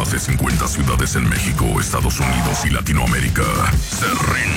más de 50 ciudades en México, Estados Unidos y Latinoamérica se rinden.